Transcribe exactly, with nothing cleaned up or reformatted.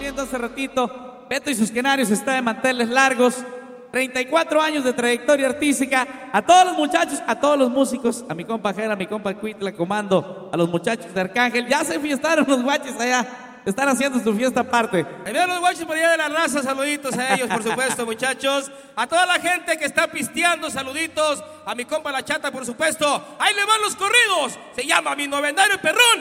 diciendo hace ratito, Beto y sus Canarios está de manteles largos. treinta y cuatro años de trayectoria artística. A todos los muchachos, a todos los músicos, a mi compa Jera, a mi compa Cuitla, Comando, a los muchachos de Arcángel. Ya se fiestaron los guaches allá. Están haciendo su fiesta aparte. Ahí vean los guachos por allá de la raza, saluditos a ellos, por supuesto, muchachos. A toda la gente que está pisteando, saluditos. A mi compa La Chata, por supuesto. Ahí le van los corridos. Se llama Mi Novenario Perrón.